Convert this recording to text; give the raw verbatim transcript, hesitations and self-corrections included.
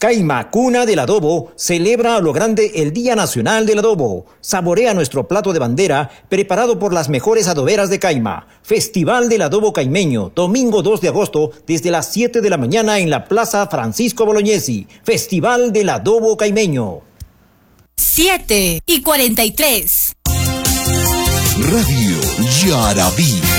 Caima, cuna del adobo, celebra a lo grande el Día Nacional del Adobo. Saborea nuestro plato de bandera, preparado por las mejores adoberas de Caima. Festival del Adobo Caimeño, domingo dos de agosto, desde las siete de la mañana en la Plaza Francisco Bolognesi. Festival del Adobo Caimeño. siete y cuarenta y tres. Radio Yarabí.